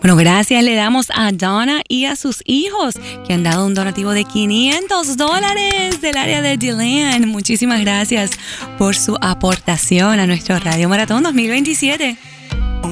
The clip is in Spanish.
Bueno, gracias le damos a Donna y a sus hijos que han dado un donativo de $500 del área de DeLand. Muchísimas gracias por su aportación a nuestro Radio Maratón 2027.